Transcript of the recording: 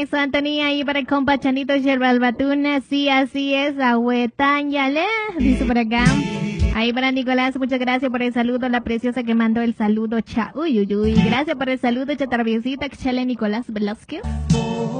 Eso, Antonía, ahí para el compa Chanito Yerbalbatuna. Sí, así es, Ahuetányale, dice por acá. Ahí para Nicolás, muchas gracias por el saludo, la preciosa que mandó el saludo, uy, uy, uy. Gracias por el saludo, chatarbiecita, chale Nicolás Velázquez.